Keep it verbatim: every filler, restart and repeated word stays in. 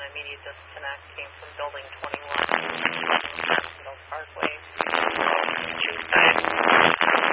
immediate disconnect came from building twenty-one, Parkway. Two side.